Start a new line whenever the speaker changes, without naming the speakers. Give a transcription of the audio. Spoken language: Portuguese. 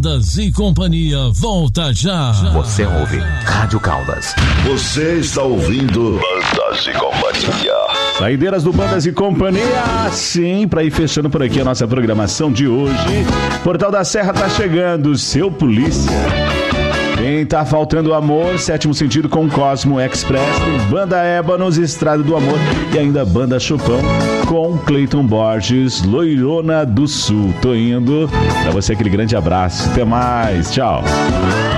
Bandas e Companhia volta já.
Você ouve Rádio Caldas.
Você está ouvindo Bandas e Companhia.
Saideiras do Bandas e Companhia, sim, para ir fechando por aqui a nossa programação de hoje. Portal da Serra tá chegando, seu polícia. Quem tá faltando amor, Sétimo Sentido com Cosmo Express, tem Banda Ébanos, Estrada do Amor e ainda Banda Chopão com Cleiton Borges, Loirona do Sul. Tô indo, pra você aquele grande abraço, até mais, tchau.